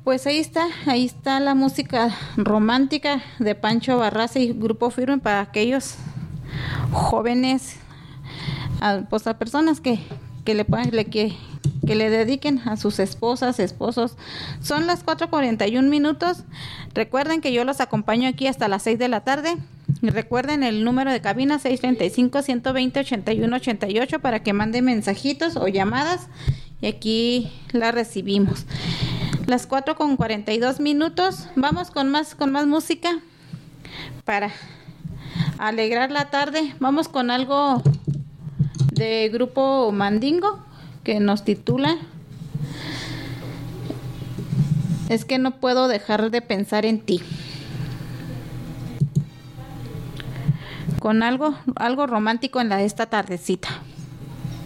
Pues ahí está la música romántica de Pancho Barraza y Grupo Firme para aquellos jóvenes, pues a personas que le puedan, que le dediquen a sus esposas, esposos. Son las 4:41. Recuerden que yo los acompaño aquí hasta las 6 de la tarde. Y recuerden el número de cabina 635-120-8188 para que manden mensajitos o llamadas y aquí la recibimos. Las 4:42. Vamos con más música para alegrar la tarde. Vamos con algo de Grupo Mandingo que nos titula Es que no puedo dejar de pensar en ti. Con algo romántico en esta tardecita.